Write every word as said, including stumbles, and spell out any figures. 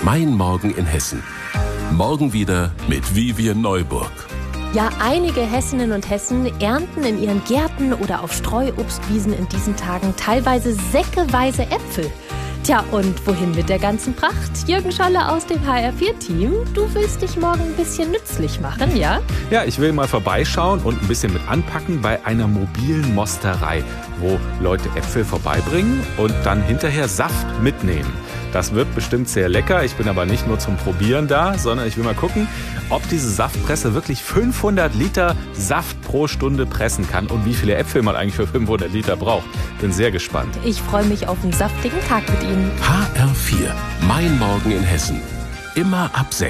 Mein Morgen in Hessen. Morgen wieder mit Vivian Neuburg. Ja, einige Hessinnen und Hessen ernten in ihren Gärten oder auf Streuobstwiesen in diesen Tagen teilweise säckeweise Äpfel. Tja, und wohin mit der ganzen Pracht? Jürgen Scholle aus dem H R vier Team. Du willst dich morgen ein bisschen nützlich machen, ja? Ja, ich will mal vorbeischauen und ein bisschen mit anpacken bei einer mobilen Mosterei, wo Leute Äpfel vorbeibringen und dann hinterher Saft mitnehmen. Das wird bestimmt sehr lecker. Ich bin aber nicht nur zum Probieren da, sondern ich will mal gucken, ob diese Saftpresse wirklich fünfhundert Liter Saft pro Stunde pressen kann und wie viele Äpfel man eigentlich für fünfhundert Liter braucht. Bin sehr gespannt. Ich freue mich auf einen saftigen Tag mit Ihnen. H R vier. Mein Morgen in Hessen. Immer ab sechs.